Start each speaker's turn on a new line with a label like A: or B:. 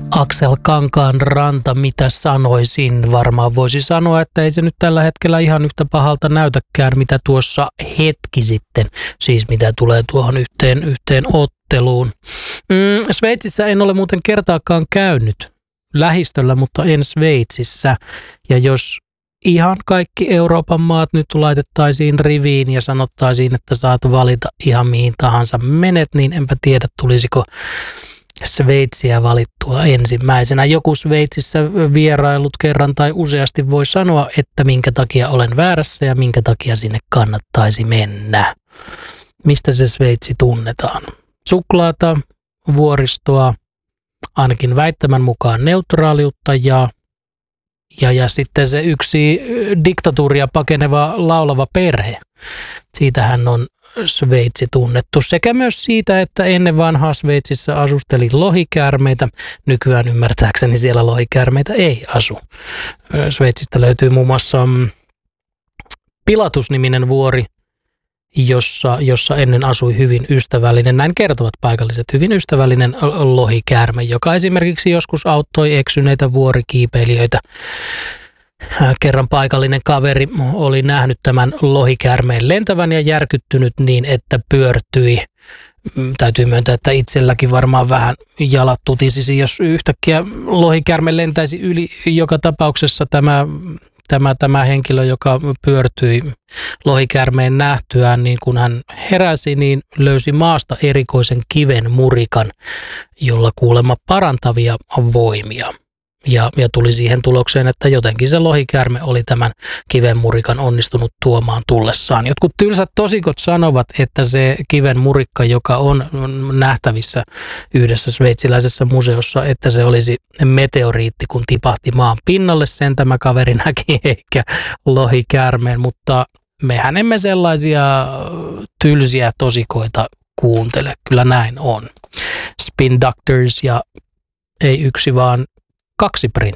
A: Aksel Kankaanranta, mitä sanoisin? Varmaan voisi sanoa, että ei se nyt tällä hetkellä ihan yhtä pahalta näytäkään, mitä tuossa hetki sitten, siis mitä tulee tuohon yhteen otteluun. Sveitsissä en ole muuten kertaakaan käynyt lähistöllä, mutta en Sveitsissä. Ja jos ihan kaikki Euroopan maat nyt laitettaisiin riviin ja sanottaisiin, että saat valita ihan mihin tahansa menet, niin enpä tiedä, tulisiko Sveitsiä valittua ensimmäisenä. Joku Sveitsissä vierailut kerran tai useasti voi sanoa, että minkä takia olen väärässä ja minkä takia sinne kannattaisi mennä. Mistä se Sveitsi tunnetaan? Suklaata, vuoristoa, ainakin väittämän mukaan neutraaliutta ja sitten se yksi diktatuuria pakeneva laulava perhe. Siitähän on Sveitsi tunnettu sekä myös siitä, että ennen vanhaa Sveitsissä asusteli lohikäärmeitä. Nykyään ymmärtääkseni siellä lohikäärmeitä ei asu. Sveitsistä löytyy muun muassa Pilatus-niminen vuori, jossa ennen asui hyvin ystävällinen, näin kertovat paikalliset, hyvin ystävällinen lohikäärme, joka esimerkiksi joskus auttoi eksyneitä vuorikiipeilijöitä. Kerran paikallinen kaveri oli nähnyt tämän lohikäärmeen lentävän ja järkyttynyt niin, että pyörtyi. Täytyy myöntää, että itselläkin varmaan vähän jalat tutisisi, jos yhtäkkiä lohikäärme lentäisi yli. Joka tapauksessa tämä henkilö, joka pyörtyi lohikäärmeen nähtyään, niin kun hän heräsi, niin löysi maasta erikoisen kiven murikan, jolla kuulemma parantavia voimia. Ja tuli siihen tulokseen, että jotenkin se lohikäärme oli tämän kiven murikan onnistunut tuomaan tullessaan. Jotkut tylsät tosikot sanovat, että se kiven murikka, joka on nähtävissä yhdessä sveitsiläisessä museossa, että se olisi meteoriitti, kun tipahti maan pinnalle. Sen tämä kaveri näki, eikä lohikäärmeen, mutta mehän emme sellaisia tylsiä tosikoita kuuntele. Kyllä näin on. Spin Doctors ja ei yksi vaan 2 printsiä.